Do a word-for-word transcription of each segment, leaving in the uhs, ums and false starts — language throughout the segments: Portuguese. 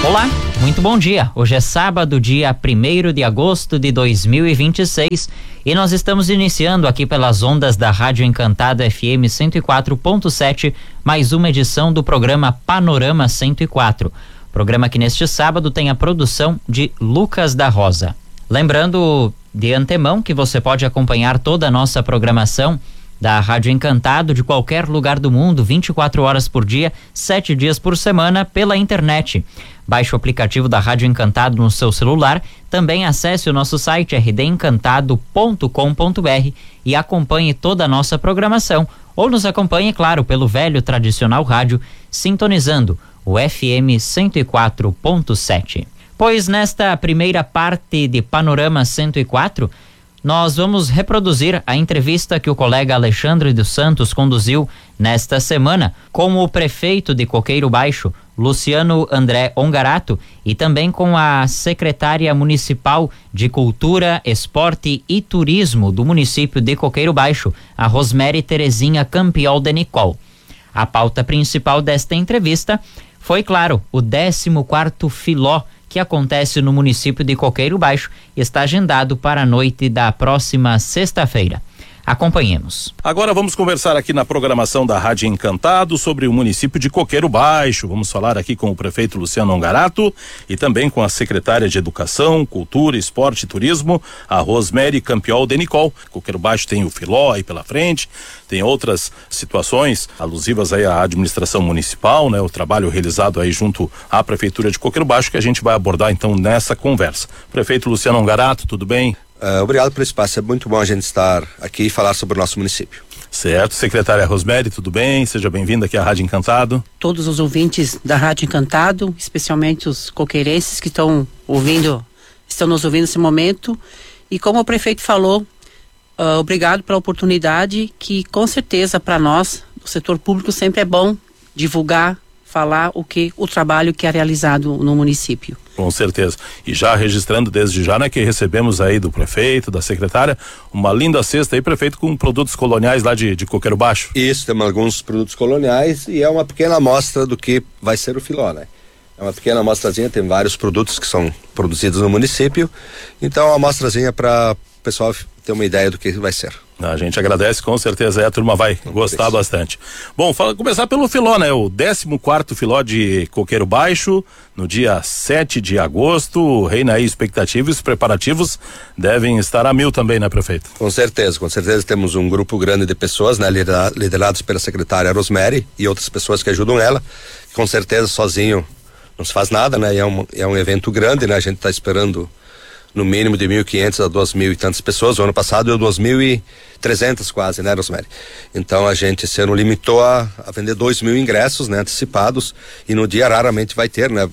Olá, muito bom dia. Hoje é sábado, dia primeiro de agosto de dois mil e vinte e seis, e nós estamos iniciando aqui pelas ondas da Rádio Encantado F M cento e quatro ponto sete, mais uma edição do programa Panorama cento e quatro. Programa que neste sábado tem a produção de Lucas da Rosa. Lembrando de antemão que você pode acompanhar toda a nossa programação da Rádio Encantado de qualquer lugar do mundo, vinte e quatro horas por dia, sete dias por semana, pela internet. Baixe o aplicativo da Rádio Encantado no seu celular, também acesse o nosso site r d encantado ponto com ponto b r e acompanhe toda a nossa programação, ou nos acompanhe, claro, pelo velho tradicional rádio, sintonizando o F M cento e quatro ponto sete. Pois nesta primeira parte de Panorama cento e quatro, nós vamos reproduzir a entrevista que o colega Alexandre dos Santos conduziu nesta semana com o prefeito de Coqueiro Baixo, Luciano André Ongarato, e também com a secretária municipal de Cultura, Esporte e Turismo do município de Coqueiro Baixo, a Rosemary Terezinha Campiol de Nicol. A pauta principal desta entrevista foi, claro, o décimo quarto Filó, que acontece no município de Coqueiro Baixo e está agendado para a noite da próxima sexta-feira. Acompanhemos. Agora vamos conversar aqui na programação da Rádio Encantado sobre o município de Coqueiro Baixo. Vamos falar aqui com o prefeito Luciano Ongarato e também com a secretária de Educação, Cultura, Esporte e Turismo, a Rosemary Campiol de Nicol. Coqueiro Baixo tem o Filó aí pela frente, tem outras situações alusivas aí à administração municipal, né? O trabalho realizado aí junto à Prefeitura de Coqueiro Baixo que a gente vai abordar então nessa conversa. Prefeito Luciano Ongarato, tudo bem? Uh, obrigado pelo espaço, é muito bom a gente estar aqui e falar sobre o nosso município. Certo, secretária Rosemary, tudo bem? Seja bem-vinda aqui à Rádio Encantado. Todos os ouvintes da Rádio Encantado, especialmente os coqueirenses que estão ouvindo, estão nos ouvindo nesse momento. E como o prefeito falou, uh, obrigado pela oportunidade, que com certeza para nós, do setor público, sempre é bom divulgar, falar o que o trabalho que é realizado no município. Com certeza. E já registrando desde já, né, que recebemos aí do prefeito, da secretária, uma linda cesta aí, prefeito, com produtos coloniais lá de, de Coqueiro Baixo. Isso, temos alguns produtos coloniais e é uma pequena amostra do que vai ser o Filó, né? É uma pequena amostrazinha, tem vários produtos que são produzidos no município, então é uma amostrazinha para o pessoal ter uma ideia do que vai ser. A gente agradece, com certeza, aí a turma vai Muito gostar isso. bastante. Bom, fala, começar pelo Filó, né? O décimo quarto Filó de Coqueiro Baixo, no dia sete de agosto, reina aí expectativa e os preparativos devem estar a mil também, né, prefeito? Com certeza, com certeza temos um grupo grande de pessoas, né? Liderados pela secretária Rosemary e outras pessoas que ajudam ela, com certeza sozinho não se faz nada, né? E é um, é um evento grande, né? A gente está esperando no mínimo de mil e quinhentas a duas mil e tantas pessoas. O ano passado deu duas mil e trezentas quase, né, Rosemary? Então a gente esse ano limitou a, a vender dois mil ingressos, né, antecipados, e no dia raramente vai ter, né?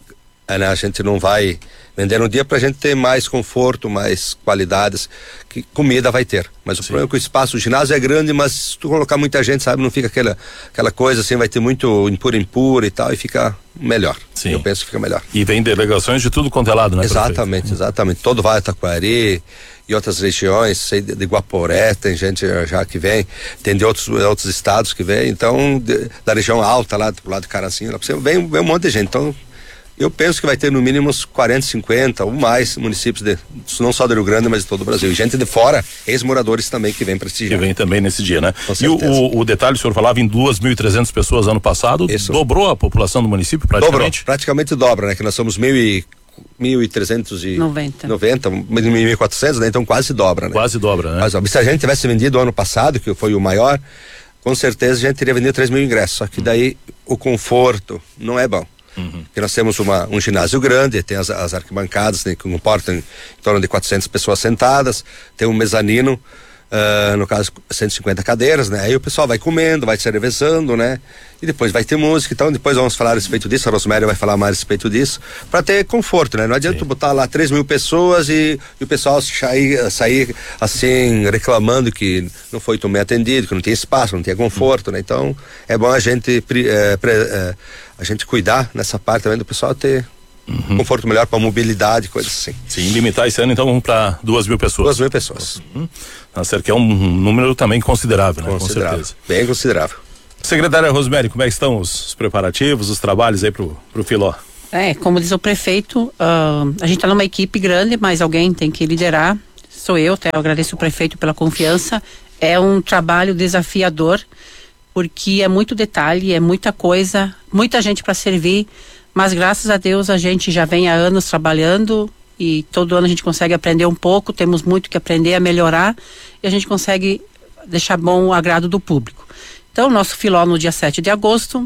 É, né? A gente não vai vender no dia pra gente ter mais conforto, mais qualidades, que comida vai ter. Mas o Sim. problema é que o espaço, o ginásio é grande, mas se tu colocar muita gente, sabe, não fica aquela, aquela coisa assim, vai ter muito impura, impura e tal, e fica melhor. Sim. Eu penso que fica melhor. E vem delegações de tudo quanto é lado, né? Exatamente, prefeito? exatamente. Todo Vale do Taquari e outras regiões, sei de, de Guaporé, tem gente já que vem, tem de outros, outros estados que vem, então, de, da região alta lá, do lado de Caracinho, lá pra você, vem, vem um monte de gente, então eu penso que vai ter no mínimo uns quarenta, cinquenta ou mais municípios, de, não só do Rio Grande, mas de todo o Brasil. E gente de fora, ex-moradores também que vem prestigiar. Que vem também nesse dia, né? Com e o, o, o detalhe, o senhor falava em duas mil e trezentas pessoas ano passado, Isso. dobrou a população do município praticamente? Dobrou, praticamente dobra, né? Que nós somos mil e mil e trezentos e noventa, mil e quatrocentos, né? Então quase dobra, né? Quase dobra, né? Quase dobra. Se a gente tivesse vendido o ano passado, que foi o maior, com certeza a gente teria vendido três mil ingressos. Só que daí o conforto não é bom. Uhum. Porque nós temos uma, um ginásio grande, tem as, as arquibancadas, né, que comportam em torno de quatrocentas pessoas sentadas, tem um mezanino, uh, no caso cento e cinquenta cadeiras, né? Aí o pessoal vai comendo, vai se revezando, né? E depois vai ter música, então depois vamos falar a respeito disso, a Rosemary vai falar mais a respeito disso, para ter conforto, né? Não adianta Sim. botar lá três mil pessoas e, e o pessoal sair, sair assim, reclamando que não foi tão bem atendido, que não tem espaço, não tem conforto, uhum. né? Então é bom a gente é, pre, é, a gente cuidar nessa parte também do pessoal ter uhum. conforto melhor para mobilidade, coisas assim. Sim, limitar esse ano então vamos para duas mil pessoas. Duas mil pessoas. Uhum. Tá certo, que é um número também considerável, né? Considerável, com certeza. Bem considerável. Secretária Rosemary, como é que estão os preparativos, os trabalhos aí pro, pro Filó? É, como diz o prefeito, uh, a gente está numa equipe grande, mas alguém tem que liderar. Sou eu, até eu agradeço o prefeito pela confiança. É um trabalho desafiador, porque é muito detalhe, é muita coisa, muita gente para servir, mas graças a Deus a gente já vem há anos trabalhando e todo ano a gente consegue aprender um pouco, temos muito que aprender a melhorar e a gente consegue deixar bom o agrado do público. Então, nosso filó no dia sete de agosto,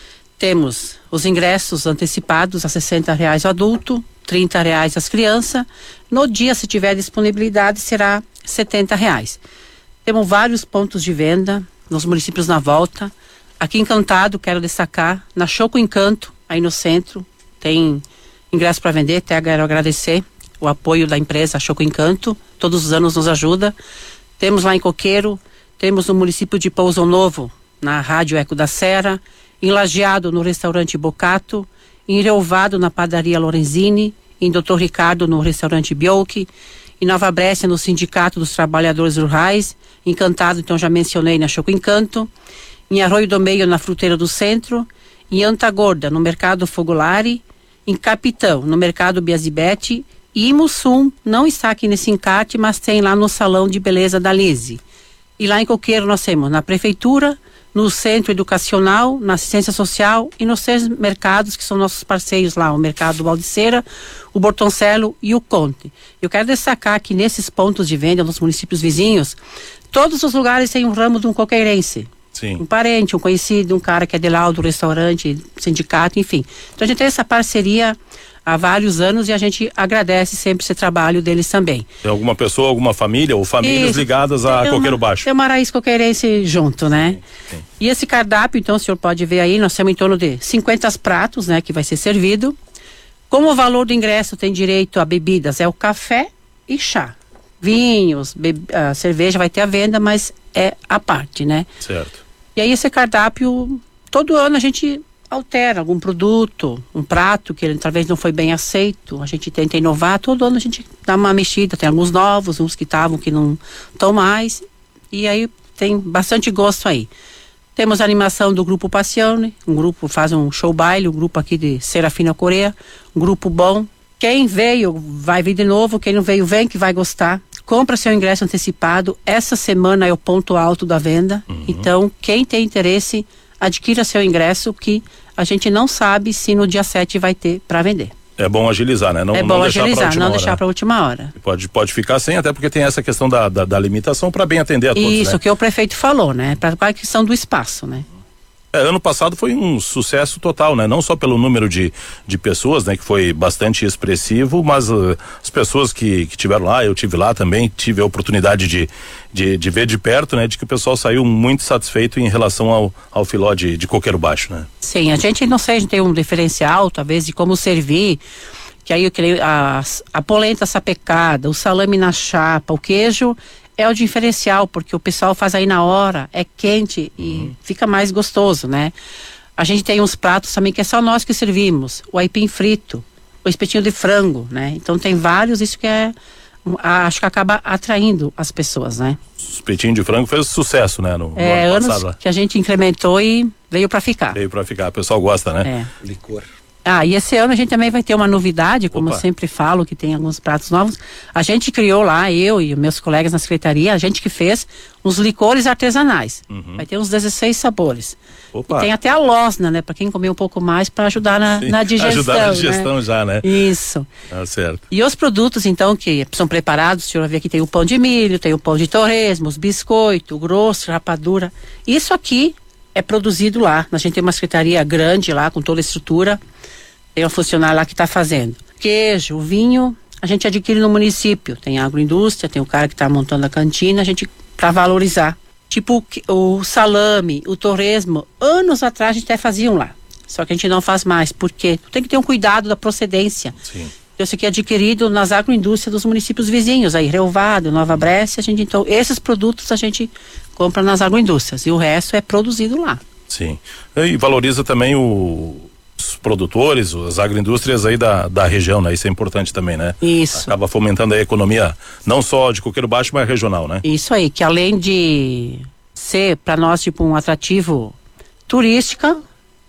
temos os ingressos antecipados a sessenta reais o adulto, trinta reais as crianças. No dia, se tiver disponibilidade, será setenta reais. Temos vários pontos de venda nos municípios na volta. Aqui em Encantado, quero destacar, na Choco Encanto, aí no centro, tem ingresso para vender. Até quero agradecer o apoio da empresa Choco Encanto, todos os anos nos ajuda. Temos lá em Coqueiro, temos no município de Pouso Novo, na Rádio Eco da Serra, em Lajeado, no restaurante Bocato, em Reovado, na padaria Lorenzini, em doutor Ricardo, no restaurante Biolchi, em Nova Brécia, no Sindicato dos Trabalhadores Rurais, Encantado, então já mencionei, na Choco Encanto, em Arroio do Meio, na Fruteira do Centro, em Antagorda, no Mercado Fogolari, em Capitão, no Mercado Biazibete, e em Mussum, não está aqui nesse encarte, mas tem lá no Salão de Beleza da Lise. E lá em Coqueiro nós temos na Prefeitura, no Centro Educacional, na Assistência Social e nos seis mercados que são nossos parceiros lá, o Mercado Baldiceira, o Bortoncelo e o Conte. Eu quero destacar que nesses pontos de venda, nos municípios vizinhos, todos os lugares têm um ramo de um coqueirense. Sim. Um parente, um conhecido, um cara que é de lá do restaurante, sindicato, enfim. Então a gente tem essa parceria há vários anos e a gente agradece sempre esse trabalho deles também. Tem alguma pessoa, alguma família ou famílias Isso. ligadas a Tem Coqueiro uma, Baixo? Tem uma raiz coqueirense junto, né? Sim, sim. E esse cardápio, então, o senhor pode ver aí, nós temos em torno de cinquenta pratos, né, que vai ser servido. Como o valor do ingresso tem direito a bebidas, é o café e chá. Vinhos, be- a cerveja vai ter a venda, mas é a parte, né? Certo. E aí esse cardápio, todo ano a gente altera algum produto, um prato que ele talvez não foi bem aceito, a gente tenta inovar, todo ano a gente dá uma mexida, tem alguns novos, uns que estavam que não estão mais, e aí tem bastante gosto aí. Temos a animação do Grupo Passione, um grupo faz um show baile, um grupo aqui de Serafina Coreia, um grupo bom. Quem veio vai vir de novo, quem não veio vem que vai gostar. Compra seu ingresso antecipado, essa semana é o ponto alto da venda, uhum. Então quem tem interesse, adquira seu ingresso, que a gente não sabe se no dia sete vai ter para vender. É bom agilizar, né? Não, é bom não deixar agilizar, pra não hora. deixar para a última hora. Pode, pode ficar sem, até porque tem essa questão da, da, da limitação para bem atender a todos, Isso, né? que o prefeito falou, né? Para a questão do espaço, né? É, ano passado foi um sucesso total, né? Não só pelo número de, de pessoas, né? Que foi bastante expressivo, mas uh, as pessoas que, que tiveram lá, eu tive lá também, tive a oportunidade de, de, de ver de perto, né? De que o pessoal saiu muito satisfeito em relação ao, ao filó de, de Coqueiro Baixo, né? Sim, a gente, não sei, a gente tem um diferencial, talvez, de como servir, que aí eu creio, a, a polenta sapecada, o salame na chapa, o queijo é o diferencial, porque o pessoal faz aí na hora, é quente e uhum. fica mais gostoso, né? A gente tem uns pratos também que é só nós que servimos, o aipim frito, o espetinho de frango, né? Então tem vários, isso que é, acho que acaba atraindo as pessoas, né? O espetinho de frango fez sucesso, né? No, é, no ano anos passado, que a gente incrementou e veio pra ficar. Veio pra ficar, o pessoal gosta, né? É. Licor. Ah, e esse ano a gente também vai ter uma novidade, como Opa. eu sempre falo, que tem alguns pratos novos. A gente criou lá, eu e meus colegas na secretaria, a gente que fez uns licores artesanais. Uhum. Vai ter uns dezesseis sabores. Opa. E tem até a losna, né? Para quem comer um pouco mais, para ajudar na, na digestão. Ajudar na digestão, né? Já, né? Isso. Tá certo. E os produtos, então, que são preparados, o senhor vai ver que tem o pão de milho, tem o pão de torresmo, os biscoitos, grosso, rapadura. Isso aqui é produzido lá. A gente tem uma secretaria grande lá, com toda a estrutura. Tem um funcionário lá que está fazendo. Queijo, vinho, a gente adquire no município. Tem a agroindústria, tem o cara que está montando a cantina, a gente, para valorizar. Tipo o, o salame, o torresmo, anos atrás a gente até faziam lá. Só que a gente não faz mais, porque tem que ter um cuidado da procedência. Sim. Então, isso aqui é adquirido nas agroindústrias dos municípios vizinhos, aí Reovado, Nova Brécia, a gente, então, esses produtos a gente compra nas agroindústrias e o resto é produzido lá. Sim. E valoriza também o os produtores, as agroindústrias aí da, da região, né? Isso é importante também, né? Isso. Acaba fomentando a economia, não só de Coqueiro Baixo, mas regional, né? Isso aí, que além de ser para nós tipo um atrativo turística,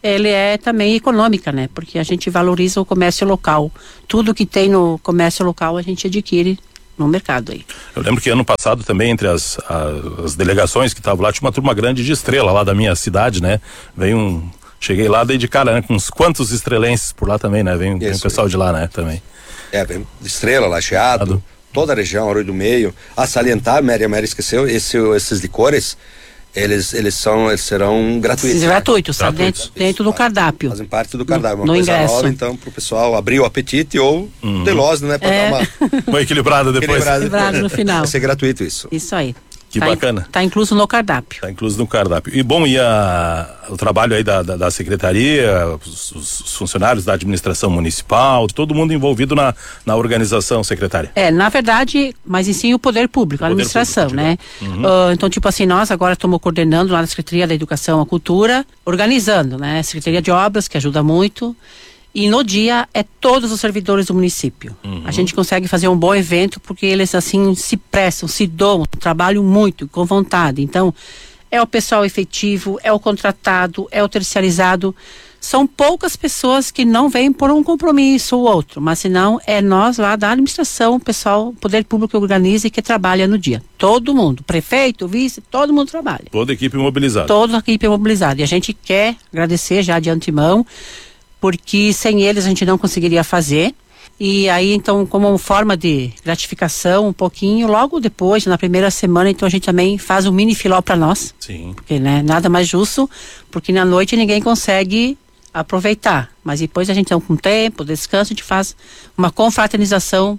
ele é também econômica, né? Porque a gente valoriza o comércio local. Tudo que tem no comércio local a gente adquire no mercado aí. Eu lembro que ano passado também, entre as, as, as delegações que estavam lá, tinha uma turma grande de Estrela lá da minha cidade, né? Veio um... Cheguei lá, dei de cara, né? Com uns quantos estrelenses por lá também, né? Vem, vem o pessoal de lá, né? Também. É, vem Estrela, Lajeado, toda a região, Arroio do Meio. A salientar, Mary, a Mary esqueceu, esse, esses licores, eles, eles, são, eles serão gratuitos. Né? Gratuitos, tá? Gratuitos. Dentro, dentro do cardápio. Fazem parte do cardápio, uma no coisa ingresso. nova, então, pro pessoal abrir o apetite ou uhum. veloz, né? Pra é. dar uma, uma equilibrada depois. Equilibrado no final. Vai ser gratuito isso. Isso aí. Que tá bacana. Está incluso no cardápio. Está incluso no cardápio. E bom, e a, o trabalho aí da, da, da secretaria, os, os funcionários da administração municipal, todo mundo envolvido na, na organização, secretária? É, na verdade, mas em sim o poder público, a Poder administração, público, né? Uhum. Uh, então, tipo assim, nós agora estamos coordenando lá na Secretaria da Educação e Cultura, organizando, né? Secretaria de Obras, que ajuda muito. E no dia é todos os servidores do município. Uhum. A gente consegue fazer um bom evento porque eles assim se prestam, se doam, trabalham muito, com vontade. Então, é o pessoal efetivo, é o contratado, é o terceirizado. São poucas pessoas que não vêm por um compromisso ou outro, mas senão é nós lá da administração, o pessoal, o poder público que organiza e que trabalha no dia. Todo mundo, prefeito, vice, todo mundo trabalha. Toda a equipe mobilizada. Toda a equipe mobilizada. E a gente quer agradecer já de antemão, porque sem eles a gente não conseguiria fazer. E aí, então, como forma de gratificação, um pouquinho, logo depois, na primeira semana, então a gente também faz um mini filó para nós. Sim. Porque, né, nada mais justo, porque na noite ninguém consegue aproveitar. Mas depois a gente, então, com tempo, descanso, a gente faz uma confraternização,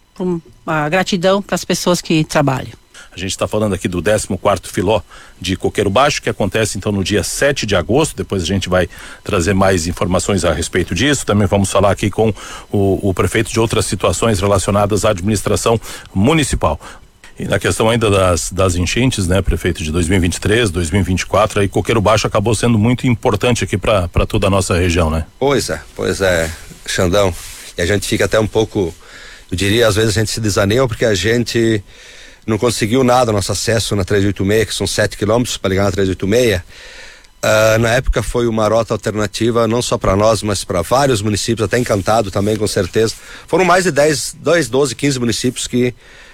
uma gratidão para as pessoas que trabalham. A gente está falando aqui do décimo quarto Filó de Coqueiro Baixo, que acontece então no dia sete de agosto. Depois a gente vai trazer mais informações a respeito disso. Também vamos falar aqui com o, o prefeito de outras situações relacionadas à administração municipal. E na questão ainda das, das enchentes, né, prefeito, de dois mil e vinte e três, dois mil e vinte e quatro, aí Coqueiro Baixo acabou sendo muito importante aqui para toda a nossa região, né? Pois é, pois é, Xandão. E a gente fica até um pouco, eu diria, às vezes a gente se desanima porque a gente não conseguiu nada nosso acesso na trezentos e oitenta e seis, que são sete quilômetros para ligar na trezentos e oitenta e seis. Uh, na época foi uma rota alternativa, não só para nós, mas para vários municípios, até Encantado também, com certeza. Foram mais de dez, doze, quinze municípios que,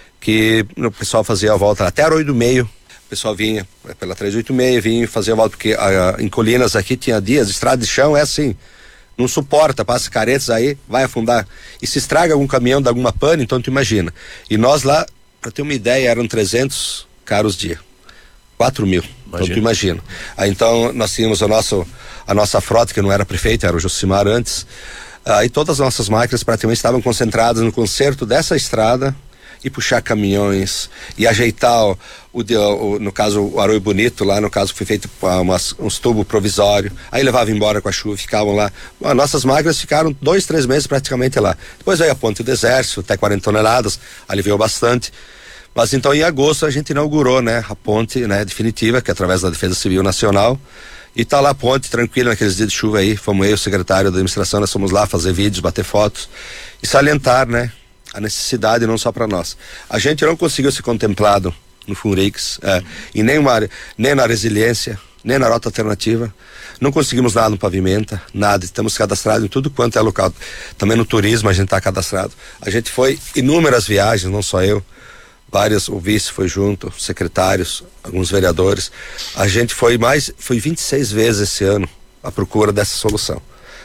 que o pessoal fazia a volta, até Arroio do Meio. O pessoal vinha pela trezentos e oitenta e seis, vinha fazer a volta, porque uh, em Colinas aqui tinha dias, estrada de chão é assim, não suporta, passa caretas aí, vai afundar. E se estraga algum caminhão, dá alguma pane, então tu imagina. E nós lá, para ter uma ideia, eram trezentos carros dia, quatro mil, então tu imagina. Aí então nós tínhamos o nosso, a nossa frota, que não era prefeito, era o Josimar antes, aí todas as nossas máquinas praticamente estavam concentradas no conserto dessa estrada e puxar caminhões e ajeitar o, o, o no caso o Arroio Bonito lá, no caso foi feito umas, uns tubos provisórios, aí levava embora com a chuva, ficavam lá. As nossas máquinas ficaram dois, três meses praticamente lá. Depois veio a Ponte do Exército, até quarenta toneladas, aliviou bastante. Mas então em agosto a gente inaugurou, né, a ponte, né, definitiva, que é através da Defesa Civil Nacional, e tá lá a ponte tranquila naqueles dias de chuva aí. Fomos eu, o secretário da administração, nós fomos lá fazer vídeos, bater fotos e salientar, né, a necessidade não só para nós. A gente não conseguiu ser contemplado no Funrix, é, e nem, uma, nem na resiliência, nem na rota alternativa. Não conseguimos nada no Pavimenta, nada. Estamos cadastrados em tudo quanto é local. Também no turismo a gente está cadastrado. A gente foi inúmeras viagens, não só eu. Várias, o vice foi junto, secretários, alguns vereadores. A gente foi mais, foi vinte e seis vezes esse ano à procura dessa solução.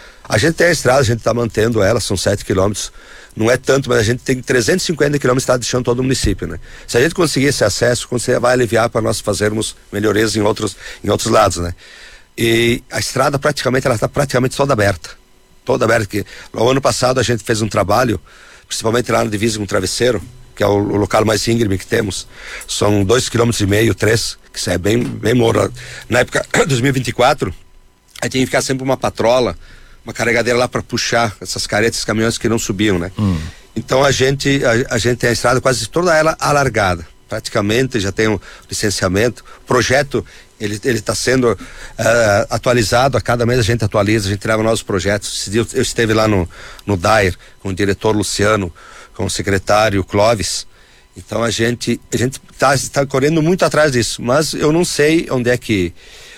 A gente tem a estrada, a gente está mantendo ela, são sete quilômetros. Não é tanto, mas a gente tem trezentos e cinquenta quilômetros de estrada de chão todo o município, né? Se a gente conseguir esse acesso, vai aliviar para nós fazermos melhorias em outros, em outros lados, né? E a estrada praticamente, ela está praticamente toda aberta. Toda aberta. Que, no ano passado a gente fez um trabalho, principalmente lá na divisa com o Travesseiro, que é o, o local mais íngreme que temos. São dois quilômetros e meio, três, que isso é bem, bem morro. Na época dois mil e vinte e quatro, aí tinha que ficar sempre uma patrola, uma carregadeira lá para puxar essas caretas, esses caminhões que não subiam, né? Hum. Então a gente, a, a gente tem a estrada quase toda ela alargada. Praticamente já tem um licenciamento. O projeto, ele ele está sendo uh, atualizado, a cada mês a gente atualiza, a gente leva novos projetos. Esse dia eu estive lá no, no D A I R, com o diretor Luciano, com o secretário Clóvis. Então a gente a gente está tá correndo muito atrás disso, mas eu não sei onde é que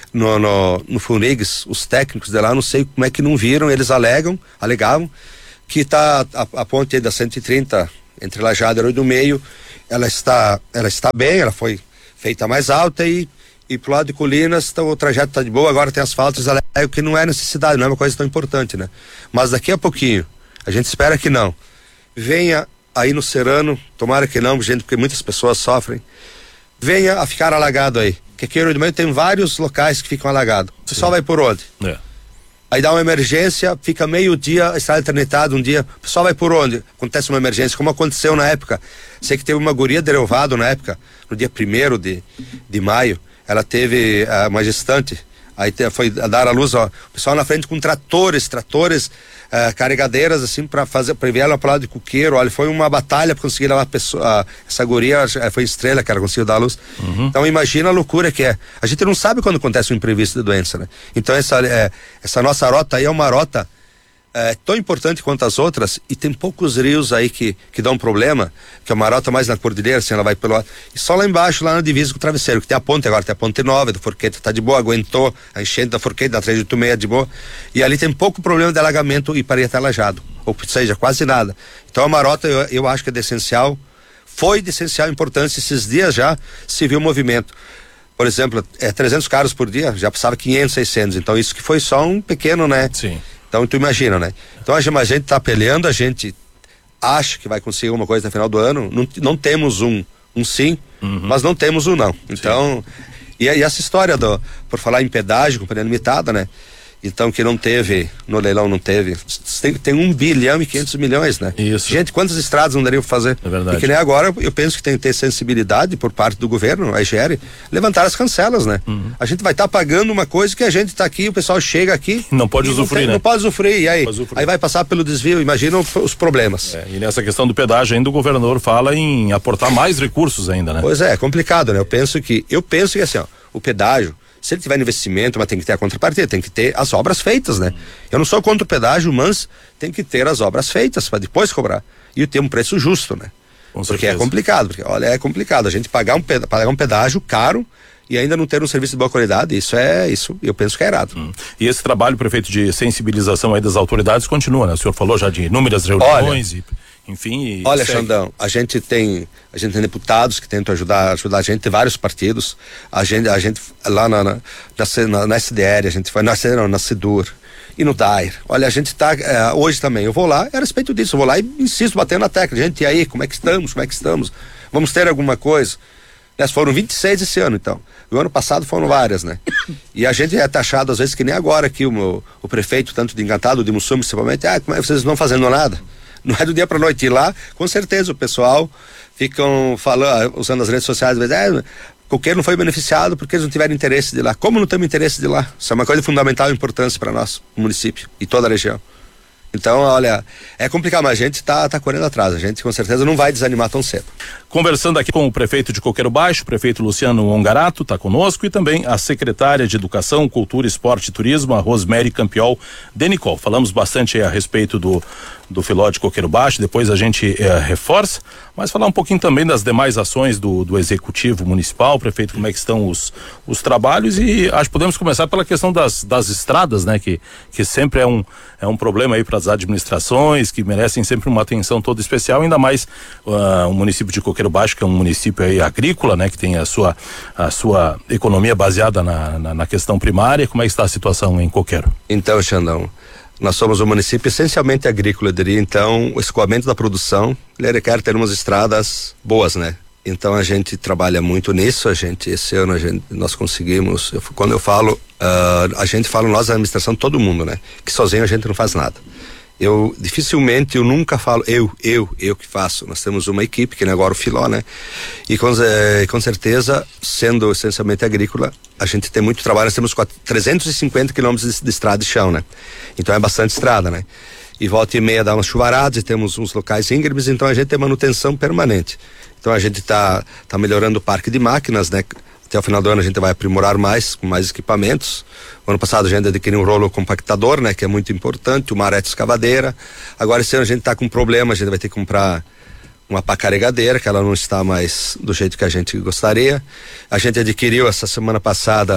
no, no, no Funrigues, os técnicos de lá, não sei como é que não viram, eles alegam, alegavam que tá a, a ponte da cento e trinta entre Lajeado e Arroio do Meio, ela está, ela está bem, ela foi feita mais alta e e pro lado de Colinas tá, o trajeto está de boa, agora tem asfalto, eles alegam que não é necessidade, não é uma coisa tão importante, né? Mas daqui a pouquinho, a gente espera que não, venha aí no Serrano, tomara que não, gente, porque muitas pessoas sofrem, venha a ficar alagado aí, porque aqui em Arroio do Meio tem vários locais que ficam alagados, o pessoal vai por onde? É. Aí dá uma emergência, fica meio dia, a estrada interditada um dia, o pessoal vai por onde? Acontece uma emergência, como aconteceu na época, sei que teve uma guria de Relvado na época, no dia primeiro de, de maio, ela teve uh, uma gestante, aí te, foi dar à luz, ó, o pessoal na frente com tratores, tratores, uh, carregadeiras assim para fazer, para enviar ela para o lado de Coqueiro, olha, foi uma batalha para conseguir levar a pessoa, uh, essa guria, uh, foi estrela que ela conseguiu dar à luz. Uhum. Então imagina a loucura que é. A gente não sabe quando acontece um imprevisto de doença, né? Então essa, é, essa nossa rota aí é uma rota é, tão importante quanto as outras, e tem poucos rios aí que, que dão problema, que é uma rota mais na cordilheira, assim, ela vai pelo... E só lá embaixo, lá na divisa com o Travesseiro, que tem a ponte agora, tem a ponte nova, do Forqueta, tá de boa, aguentou a enchente da Forqueta, da trezentos e oitenta e seis de boa, e ali tem pouco problema de alagamento e para ir até Lajeado, ou seja, quase nada. Então a uma rota, eu, eu acho que é de essencial, foi de essencial importância, esses dias já se viu o movimento. Por exemplo, é trezentos carros por dia, já passava quinhentos, seiscentos, então isso que foi só um pequeno, né? Sim. Então tu imagina, né? Então a gente tá peleando, a gente acha que vai conseguir alguma coisa no final do ano, não, não temos um, um sim, uhum. mas não temos um não. Então, e, e essa história do, por falar em pedágio, companhia limitada, né? Então que não teve, no leilão não teve, tem, tem um bilhão e quinhentos milhões, né? Isso. Gente, quantas estradas não dariam pra fazer? É verdade. E que nem agora, eu penso que tem que ter sensibilidade por parte do governo, a I G R, levantar as cancelas, né? Uhum. A gente vai estar tá pagando uma coisa que a gente tá aqui, o pessoal chega aqui... Não pode usufruir, não tem, né? Não pode usufruir, e aí? Usufruir. Aí vai passar pelo desvio, imagina os problemas. É, e nessa questão do pedágio ainda o governador fala em aportar mais recursos ainda, né? Pois é, é complicado, né? Eu penso que, eu penso que assim, ó, o pedágio, se ele tiver investimento, mas tem que ter a contrapartida, tem que ter as obras feitas, né? Eu não sou contra o pedágio, mas tem que ter as obras feitas para depois cobrar. E ter um preço justo, né? Com porque certeza. é complicado, porque olha, é complicado a gente pagar um, peda- pagar um pedágio caro e ainda não ter um serviço de boa qualidade, isso é, isso eu penso que é errado. Hum. E esse trabalho, prefeito, de sensibilização aí das autoridades continua, né? O senhor falou já de inúmeras reuniões olha, e... Enfim, e olha, segue. Xandão, a gente tem a gente tem deputados que tentam ajudar, ajudar a gente, tem vários partidos, a gente, a gente lá na, na, na, na S D R, a gente foi na, não, na SEDUR e no D A I R, olha, a gente tá, é, hoje também, eu vou lá, é a respeito disso, eu vou lá e insisto, batendo na tecla, gente, e aí, como é que estamos, como é que estamos, vamos ter alguma coisa? Ness, foram vinte e seis esse ano, então, o ano passado foram várias, né? E a gente é taxado às vezes que nem agora aqui, o, meu, o prefeito, tanto de Encantado, de Mussum, principalmente, ah, como é que vocês não estão fazendo nada? Não é do dia para noite ir lá, com certeza o pessoal ficam falando, usando as redes sociais, às vezes, é, qualquer não foi beneficiado porque eles não tiveram interesse de ir lá. Como não temos interesse de ir lá? Isso é uma coisa de fundamental importância para nós, o município e toda a região. Então, olha, é complicado, mas a gente tá, tá correndo atrás, a gente com certeza não vai desanimar tão cedo. Conversando aqui com o prefeito de Coqueiro Baixo, o prefeito Luciano Ongarato, está conosco, e também a secretária de Educação, Cultura, Esporte e Turismo, a Rosemary Campiol Denicol. Falamos bastante a respeito do, do Filó de Coqueiro Baixo, depois a gente eh, reforça, mas falar um pouquinho também das demais ações do, do Executivo Municipal, prefeito, como é que estão os, os trabalhos, e acho que podemos começar pela questão das, das estradas, né, que, que sempre é um, é um problema aí para as administrações, que merecem sempre uma atenção toda especial, ainda mais uh, o município de Coqueiro Baixo, que é um município aí agrícola, né, que tem a sua, a sua economia baseada na, na, na questão primária. Como é que está a situação em Coqueiro? Então, Xandão, nós somos um município essencialmente agrícola, eu diria, então o escoamento da produção, ele requer ter umas estradas boas, né? Então a gente trabalha muito nisso, a gente, esse ano a gente, nós conseguimos, eu, quando eu falo, uh, a gente fala, nós, a administração, todo mundo, né? Que sozinho a gente não faz nada. Eu, dificilmente, eu nunca falo, eu, eu, eu que faço. Nós temos uma equipe, que nem agora o Filó, né? E com, eh, com certeza, sendo essencialmente agrícola, a gente tem muito trabalho, nós temos trezentos e cinquenta quilômetros de, de estrada de chão, né? Então é bastante estrada, né? E volta e meia dá umas chuvaradas e temos uns locais íngremes, então a gente tem manutenção permanente. Então a gente tá, tá melhorando o parque de máquinas, né? Até o final do ano a gente vai aprimorar mais, com mais equipamentos. O ano passado a gente adquiriu um rolo compactador, né? Que é muito importante, uma arete escavadeira. Agora esse ano a gente tá com um problema, a gente vai ter que comprar uma pá carregadeira, que ela não está mais do jeito que a gente gostaria. A gente adquiriu essa semana passada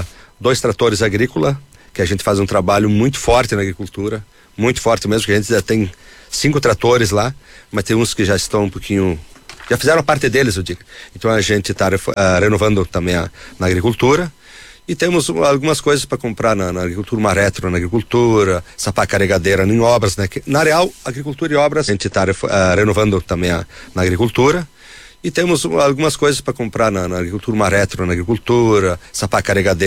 dois tratores agrícola, que a gente faz um trabalho muito forte na agricultura, muito forte mesmo, que a gente já tem cinco tratores lá, mas tem uns que já estão um pouquinho, já fizeram a parte deles, eu digo. Então a gente está uh, renovando também a, na agricultura. E temos algumas coisas para comprar na, na agricultura, uma retro na agricultura, sapá carregadeira em obras, né? Que, na real, agricultura e obras, a gente está uh, renovando também a, na agricultura. E temos algumas coisas para comprar na, na agricultura, uma retro na agricultura, sapá carregadeira